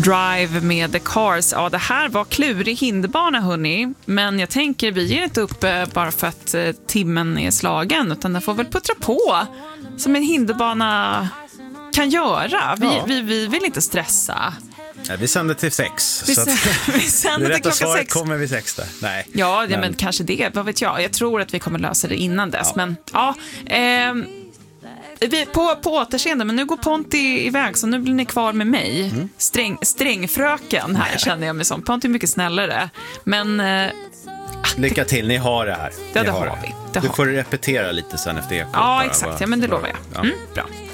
Drive med The Cars. Ja, det här var klurig hinderbana, hörni. Men jag tänker, vi ger inte upp bara för att timmen är slagen, utan den får väl puttra på som en hinderbana kan göra. Vi vill inte stressa. Ja, vi sänder till 6. Vi sänder till klockan 6. Kommer vi 6 där? Nej. Ja, men kanske det. Vad vet jag? Jag tror att vi kommer lösa det innan dess. Men ja, vi på återseende, men nu går Ponti iväg, så nu blir ni kvar med mig. Strängfröken här känner jag mig som. Ponti är mycket snällare. Men lycka till, ni har det här. Ja, det har vi. Du får repetera lite sen efter ekot. Ja, exakt. Ja, men det lovar jag. Bra.